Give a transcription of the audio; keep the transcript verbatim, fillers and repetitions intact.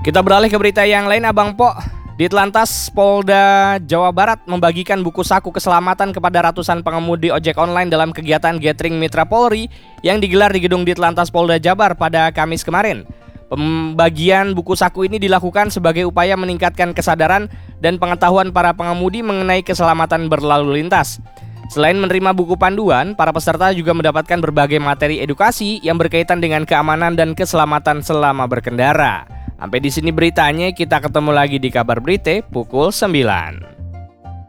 Kita beralih ke berita yang lain, Abang Po. Ditlantas Polda Jawa Barat membagikan buku saku keselamatan kepada ratusan pengemudi ojek online dalam kegiatan Gathering Mitra Polri yang digelar di gedung Ditlantas Polda Jabar pada Kamis kemarin. Pembagian buku saku ini dilakukan sebagai upaya meningkatkan kesadaran dan pengetahuan para pengemudi mengenai keselamatan berlalu lintas. Selain menerima buku panduan, para peserta juga mendapatkan berbagai materi edukasi yang berkaitan dengan keamanan dan keselamatan selama berkendara. Sampai di sini beritanya, kita ketemu lagi di Kabar Berita pukul sembilan.